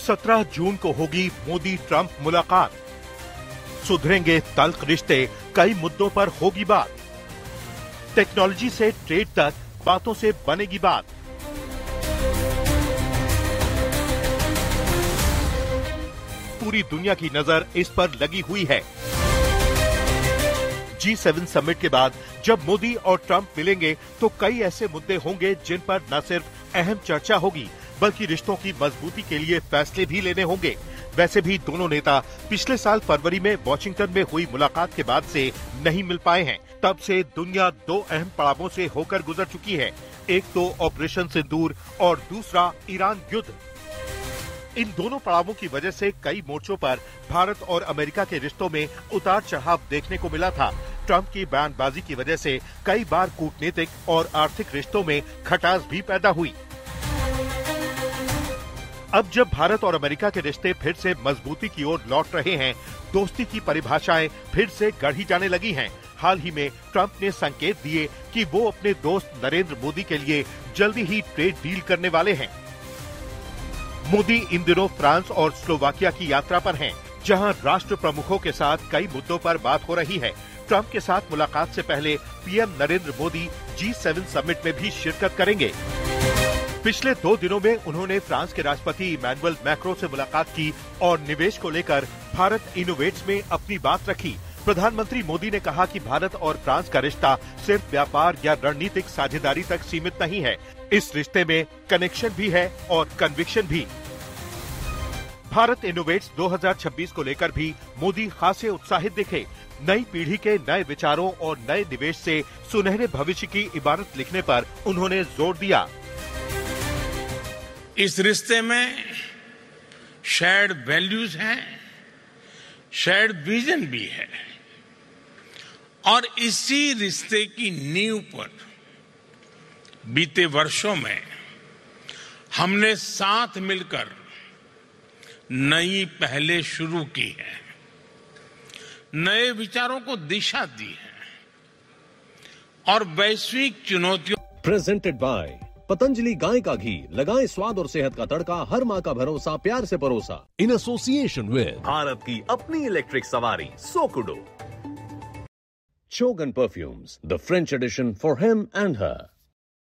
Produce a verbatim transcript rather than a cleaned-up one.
सत्रह जून को होगी मोदी ट्रंप मुलाकात। सुधरेंगे तल्ख रिश्ते, कई मुद्दों पर होगी बात। टेक्नोलॉजी से ट्रेड तक बातों से बनेगी बात। पूरी दुनिया की नजर इस पर लगी हुई है। जी सेवन समिट के बाद जब मोदी और ट्रंप मिलेंगे तो कई ऐसे मुद्दे होंगे जिन पर न सिर्फ अहम चर्चा होगी बल्कि रिश्तों की मजबूती के लिए फैसले भी लेने होंगे। वैसे भी दोनों नेता पिछले साल फरवरी में वॉशिंगटन में हुई मुलाकात के बाद से नहीं मिल पाए हैं। तब से दुनिया दो अहम पड़ावों से होकर गुजर चुकी है, एक तो ऑपरेशन सिंदूर और दूसरा ईरान युद्ध। इन दोनों पड़ावों की वजह से कई मोर्चों पर भारत और अमेरिका के रिश्तों में उतार चढ़ाव देखने को मिला था। ट्रंप की बयानबाजी की वजह से कई बार कूटनीतिक और आर्थिक रिश्तों में खटास भी पैदा हुई। अब जब भारत और अमेरिका के रिश्ते फिर से मजबूती की ओर लौट रहे हैं, दोस्ती की परिभाषाएं फिर से गढ़ी जाने लगी हैं। हाल ही में ट्रंप ने संकेत दिए कि वो अपने दोस्त नरेंद्र मोदी के लिए जल्दी ही ट्रेड डील करने वाले हैं। मोदी इन दिनों फ्रांस और स्लोवाकिया की यात्रा पर हैं, जहां राष्ट्र प्रमुखों के साथ कई मुद्दों पर बात हो रही है। ट्रंप के साथ मुलाकात से पहले PM Narendra Modi ji seven summit में भी शिरकत करेंगे। पिछले दो दिनों में उन्होंने फ्रांस के राष्ट्रपति इमैनुअल मैक्रों से मुलाकात की और निवेश को लेकर भारत इनोवेट्स में अपनी बात रखी। प्रधानमंत्री मोदी ने कहा कि भारत और फ्रांस का रिश्ता सिर्फ व्यापार या रणनीतिक साझेदारी तक सीमित नहीं है, इस रिश्ते में कनेक्शन भी है और कन्विक्शन भी। भारत इनोवेट्स दो हज़ार छब्बीस को लेकर भी मोदी खासे उत्साहित दिखे। नई पीढ़ी के नए विचारों और नए निवेश से सुनहरे भविष्य की इबारत लिखने पर उन्होंने जोर दिया। इस रिश्ते में शेयर्ड वैल्यूज हैं, शेयर्ड विजन भी है और इसी रिश्ते की नींव पर बीते वर्षों में हमने साथ मिलकर नई पहलें शुरू की है, नए विचारों को दिशा दी है और वैश्विक चुनौतियों। प्रेजेंटेड बाय पतंजलि गाय का घी, लगाएं स्वाद और सेहत का तड़का, हर माँ का भरोसा, प्यार से परोसा। इन एसोसिएशन विद भारत की अपनी इलेक्ट्रिक सवारी सोकुडो। Chogan Perfumes, the French edition for him and her.